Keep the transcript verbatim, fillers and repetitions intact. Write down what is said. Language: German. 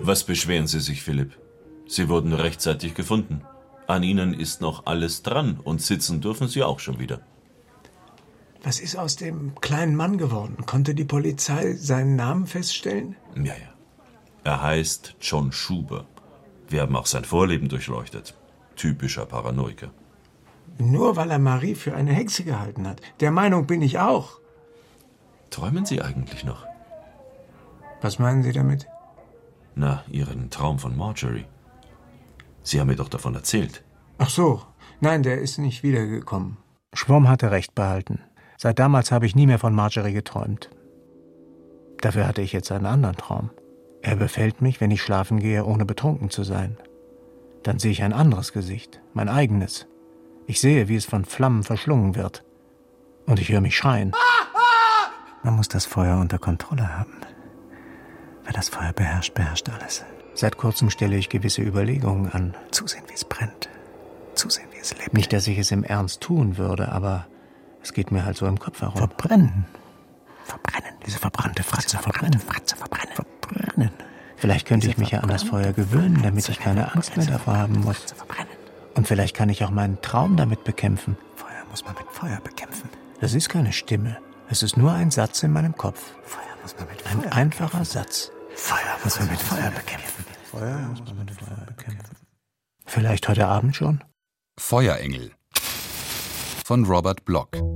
Was beschweren Sie sich, Philipp? Sie wurden rechtzeitig gefunden. An Ihnen ist noch alles dran und sitzen dürfen Sie auch schon wieder. Was ist aus dem kleinen Mann geworden? Konnte die Polizei seinen Namen feststellen? Ja, ja. Er heißt John Schuber. Wir haben auch sein Vorleben durchleuchtet. Typischer Paranoiker. Nur weil er Marie für eine Hexe gehalten hat. Der Meinung bin ich auch. Träumen Sie eigentlich noch? Was meinen Sie damit? Na, Ihren Traum von Marjorie. Sie haben mir doch davon erzählt. Ach so. Nein, der ist nicht wiedergekommen. Schwomm hatte recht behalten. Seit damals habe ich nie mehr von Marjorie geträumt. Dafür hatte ich jetzt einen anderen Traum. Er befällt mich, wenn ich schlafen gehe, ohne betrunken zu sein. Dann sehe ich ein anderes Gesicht, mein eigenes. Ich sehe, wie es von Flammen verschlungen wird. Und ich höre mich schreien. Man muss das Feuer unter Kontrolle haben. Wer das Feuer beherrscht, beherrscht alles. Seit kurzem stelle ich gewisse Überlegungen an. Zusehen, wie es brennt. Zusehen, wie es lebt. Nicht, dass ich es im Ernst tun würde, aber es geht mir halt so im Kopf herum. Verbrennen. Verbrennen. Diese verbrannte Fratze. Verbrennen. Fratze, verbrennen. Verbrennen. Vielleicht könnte ich mich ja an das Feuer gewöhnen, damit ich keine Angst mehr davor haben muss. Und vielleicht kann ich auch meinen Traum damit bekämpfen. Feuer muss man mit Feuer bekämpfen. Das ist keine Stimme. Es ist nur ein Satz in meinem Kopf. Feuer muss man mit Feuer Ein einfacher Satz. Feuer muss man mit Feuer bekämpfen. Feuer muss man mit Feuer bekämpfen. Vielleicht heute Abend schon? Feuerengel von Robert Bloch.